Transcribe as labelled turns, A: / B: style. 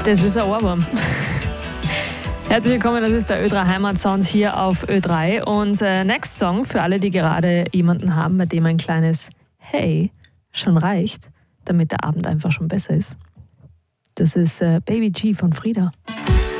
A: Das ist ein Ohrwurm. Herzlich willkommen, das ist der Ö3 Heimatsound hier auf Ö3. Und Next Song für alle, die gerade jemanden haben, bei dem ein kleines Hey schon reicht, damit der Abend einfach schon besser ist. Das ist Baby G von Frida.